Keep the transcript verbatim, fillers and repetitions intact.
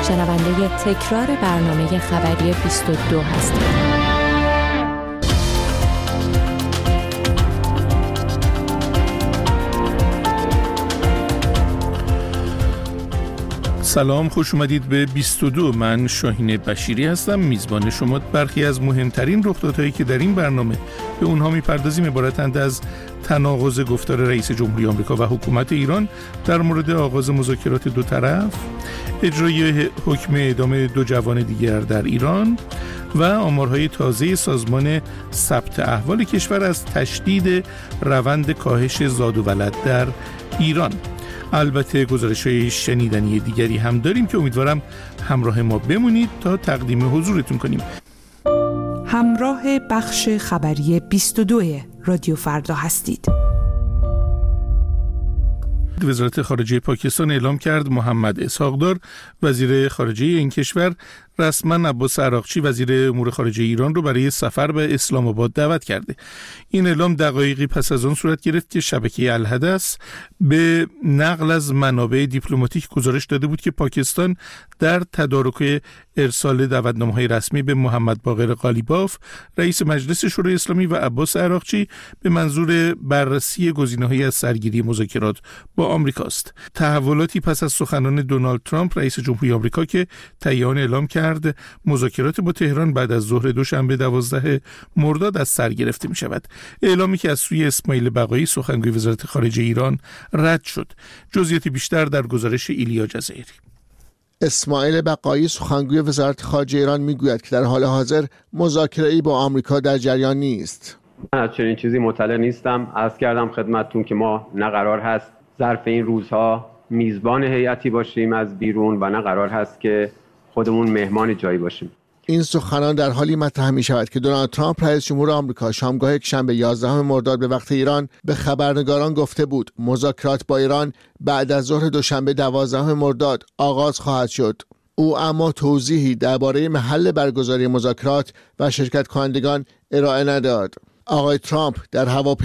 شنونده تکرار برنامه خبری بیست و دو هستید. سلام، خوش اومدید به بیست و دو. من شاهین بشیری هستم، میزبان شما. برخی از مهمترین رخدادهایی که در این برنامه به اونها میپردازیم عبارتند از تناقض گفتار رئیس جمهوری آمریکا و حکومت ایران در مورد آغاز مذاکرات دو طرف، اجرای حکم اعدام دو جوان دیگر در ایران و آمارهای تازه سازمان ثبت احوال کشور از تشدید روند کاهش زاد و ولد در ایران. البته گزارش‌های شنیدنی دیگری هم داریم که امیدوارم همراه ما بمونید تا تقدیم حضورتون کنیم. همراه بخش خبری بیست و دو رادیو فردا هستید. وزارت خارجه پاکستان اعلام کرد محمد اسحاق‌دار وزیر خارجه این کشور رسما عباس عراقچی وزیر امور خارجه ایران رو برای سفر به اسلام آباد دعوت کرده. این اعلام دقایقی پس از آن صورت گرفت که شبکه الحدث به نقل از منابع دیپلماتیک گزارش داده بود که پاکستان در تدارک ارسال دعوتنامه‌های رسمی به محمد باقر قالیباف رئیس مجلس شورای اسلامی و عباس عراقچی به منظور بررسی گزینه‌های از سرگیری مذاکرات با آمریکاست. تحولاتی پس از سخنان دونالد ترامپ رئیس جمهوری آمریکا که تهیان اعلام کرد مذاکرات با تهران بعد از ظهر دوشنبه دوازده مرداد از سر گرفته می شود. اعلامی که از سوی اسماعیل بقایی سخنگوی وزارت خارجه ایران رد شد. جزئیات بیشتر در گزارش ایلیا جزایری. اسماعیل بقایی سخنگوی وزارت خارجه ایران میگوید که در حال حاضر مذاکره‌ای با آمریکا در جریان نیست. من از چنین چیزی مطلع نیستم. عرض کردم خدمتتون که ما نه قرار هست ظرف این روزها میزبان هیئتی باشیم از بیرون و نه قرار هست که خودمون مهمان جایی باشیم. این سخنان در حالی مطرح می شود که دونالد ترامپ رئیس جمهور آمریکا شامگاه یکشنبه یازدهم مرداد به وقت ایران به خبرنگاران گفته بود مذاکرات با ایران بعد از ظهر دوشنبه دوازدهم مرداد آغاز خواهد شد. او اما توضیحی درباره محل برگزاری مذاکرات و شرکت کنندگان ارائه نداد. آقای ترامپ در هواپیما